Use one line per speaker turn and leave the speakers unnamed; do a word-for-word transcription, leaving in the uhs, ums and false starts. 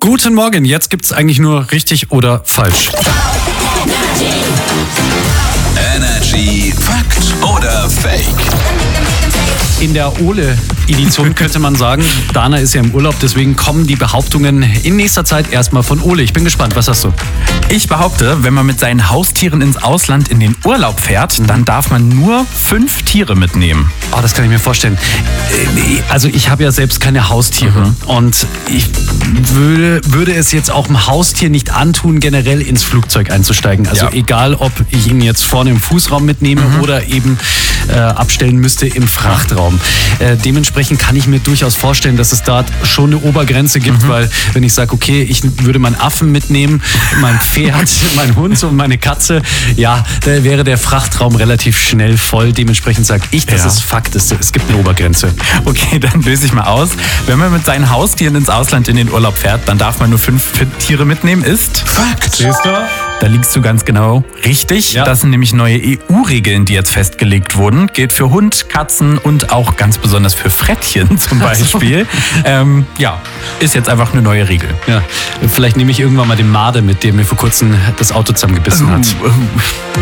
Guten Morgen, jetzt gibt's eigentlich nur richtig oder falsch.
Energy Fakt oder Fake?
In der Ole-Edition könnte man sagen, Dana ist ja im Urlaub, deswegen kommen die Behauptungen in nächster Zeit erstmal von Ole. Ich bin gespannt, was hast du?
Ich behaupte, wenn man mit seinen Haustieren ins Ausland in den Urlaub fährt, dann darf man nur fünf Tiere mitnehmen.
Oh, das kann ich mir vorstellen. Also ich habe ja selbst keine Haustiere mhm. und ich würde, würde es jetzt auch einem Haustier nicht antun, generell ins Flugzeug einzusteigen. Also ja. egal, ob ich ihn jetzt vorne im Fußraum mitnehme mhm. oder eben äh, abstellen müsste im Frachtraum. Äh, dementsprechend kann ich mir durchaus vorstellen, dass es da schon eine Obergrenze gibt, mhm. weil wenn ich sage, okay, ich würde meinen Affen mitnehmen, mein Pferd, mein Hund und meine Katze, ja, da wäre der Frachtraum relativ schnell voll. Dementsprechend sage ich, dass
ja.
es Fakt ist. Es gibt eine Obergrenze.
Okay, dann löse ich mal aus. Wenn man mit seinen Haustieren ins Ausland in den Urlaub fährt, dann darf man nur fünf Tiere mitnehmen. Ist
Fakt.
Siehst du?
Da liegst du ganz genau richtig. Ja. Das sind nämlich neue E U-Regeln, die jetzt festgelegt wurden. Gilt für Hund, Katzen und auch ganz besonders für Frettchen zum Beispiel. ähm, ja, ist jetzt einfach eine neue Regel.
Ja, vielleicht nehme ich irgendwann mal den Marder mit, der mir vor kurzem das Auto zusammengebissen hat.
Uh, uh.